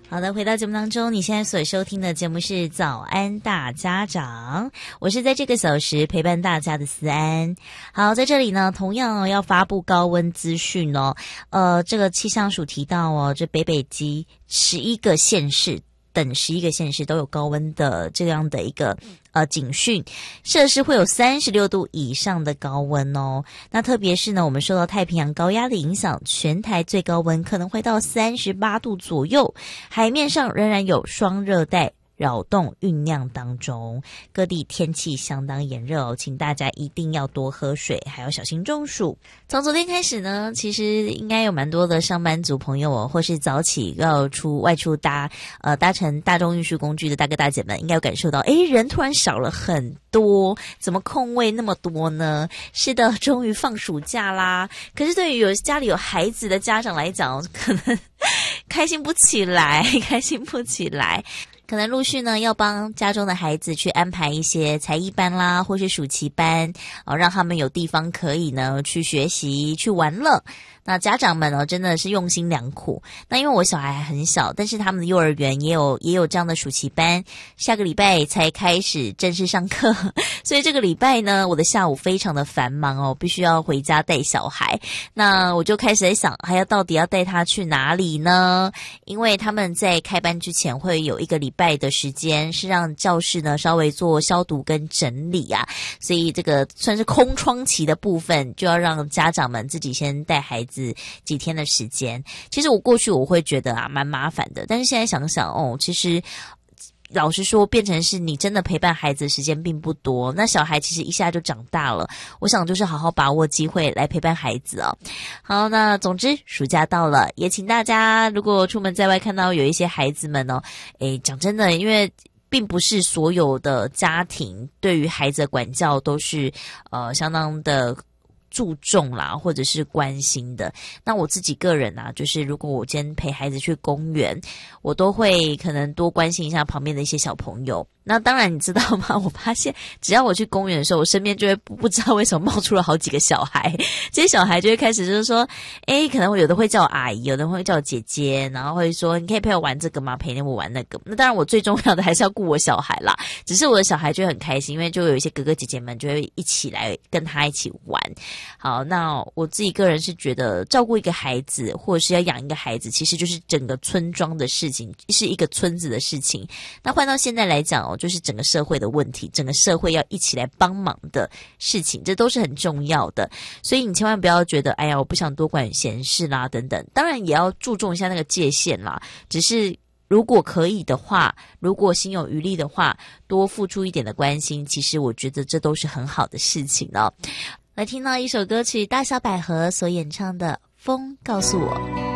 好的，回到节目当中，你现在所收听的节目是早安大家长，我是在这个小时陪伴大家的思安。好，在这里呢，同样要发布高温资讯哦。这个气象署提到哦，这北基11个县市等11个县市都有高温的这样的一个警讯，摄氏会有36度以上的高温哦。那特别是呢，我们受到太平洋高压的影响，全台最高温可能会到38度左右，海面上仍然有双热带扰动酝酿当中，各地天气相当炎热哦，请大家一定要多喝水，还要小心中暑。从昨天开始呢，其实应该有蛮多的上班族朋友哦，或是早起要外出搭乘大众运输工具的大哥大姐们，应该有感受到，人突然少了很多，怎么空位那么多呢？是的，终于放暑假啦。可是对于家里有孩子的家长来讲，可能开心不起来。可能陆续呢要帮家中的孩子去安排一些才艺班啦，或是暑期班，让他们有地方可以呢去学习、去玩乐。那家长们呢真的是用心良苦。那因为我小孩还很小，但是他们的幼儿园也有这样的暑期班，下个礼拜才开始正式上课，所以这个礼拜呢，我的下午非常的繁忙哦，必须要回家带小孩。那我就开始在想，到底要带他去哪里呢？因为他们在开班之前会有一个礼拜的时间是让教室呢稍微做消毒跟整理啊，所以这个算是空窗期的部分，就要让家长们自己先带孩子几天的时间。其实我过去我会觉得蛮麻烦的，但是现在想想其实老实说，变成是你真的陪伴孩子的时间并不多，那小孩其实一下就长大了，我想就是好好把握机会来陪伴孩子哦。好，那总之暑假到了，也请大家如果出门在外看到有一些孩子们讲真的，因为并不是所有的家庭对于孩子的管教都是相当的注重啦，或者是关心的。那我自己个人啊，就是如果我今天陪孩子去公园，我都会可能多关心一下旁边的一些小朋友。那当然你知道吗，我发现只要我去公园的时候，我身边就会不知道为什么冒出了好几个小孩，这些小孩就会开始就是说可能我有的会叫我阿姨，有的会叫我姐姐，然后会说你可以陪我玩这个吗？陪我玩那个。那当然我最重要的还是要顾我小孩啦，只是我的小孩就会很开心，因为就有一些哥哥姐姐们就会一起来跟他一起玩。好，那我自己个人是觉得照顾一个孩子或者是要养一个孩子，其实就是整个村庄的事情，是一个村子的事情。那换到现在来讲就是整个社会的问题，整个社会要一起来帮忙的事情，这都是很重要的。所以你千万不要觉得我不想多管闲事啦等等，当然也要注重一下那个界限啦，只是如果可以的话，如果心有余力的话，多付出一点的关心，其实我觉得这都是很好的事情哦。来听到一首歌曲，大小百合所演唱的《风告诉我》。